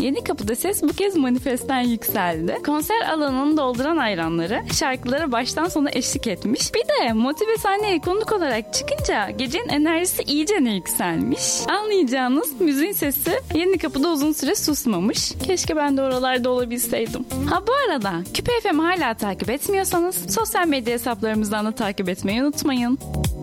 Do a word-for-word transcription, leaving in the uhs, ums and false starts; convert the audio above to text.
Yenikapı'da ses bu kez manifestten yükseldi. Konser alanını dolduran hayranları şarkılara baştan sona eşlik etmiş. Bir de Motive sahneye konuk olarak çıkınca gecenin enerjisi iyicene yükselmiş. Anlayacağınız müziğin sesi Yenikapı'da uzun süre susmamış. Keşke ben de oralarda olabilseydim. Ha bu arada Küpe F M'i hala takip etmiyorsanız sosyal medya hesaplarımızdan da takip etmeyi unutmayın.